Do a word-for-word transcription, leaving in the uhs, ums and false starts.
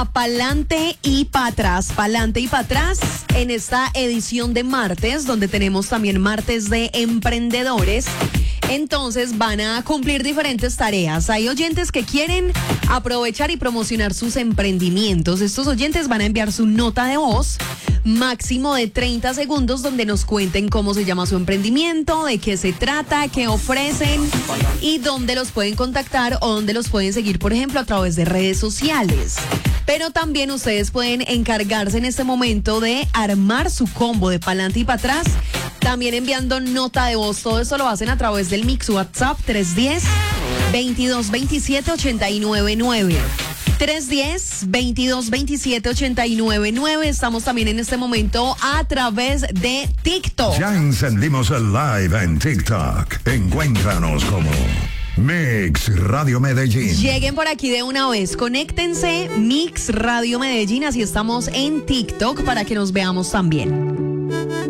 Pa'lante y pa' atrás, pa'lante y pa' atrás en esta edición de martes, donde tenemos también martes de emprendedores. Entonces van a cumplir diferentes tareas. Hay oyentes que quieren aprovechar y promocionar sus emprendimientos. Estos oyentes van a enviar su nota de voz máximo de treinta segundos donde nos cuenten cómo se llama su emprendimiento, de qué se trata, qué ofrecen y dónde los pueden contactar o dónde los pueden seguir, por ejemplo, a través de redes sociales. Pero también ustedes pueden encargarse en este momento de armar su combo de pa'lante y pa' atrás, también enviando nota de voz. Todo eso lo hacen a través del mix WhatsApp tres uno cero, veintidós veintisiete, ochenta y nueve nueve. tres uno cero, veintidós veintisiete, ochenta y nueve nueve. Estamos también en este momento a través de TikTok. Ya encendimos el live en TikTok. Encuéntranos como Mix Radio Medellín. Lleguen por aquí de una vez, conéctense, Mix Radio Medellín, así estamos en TikTok para que nos veamos también.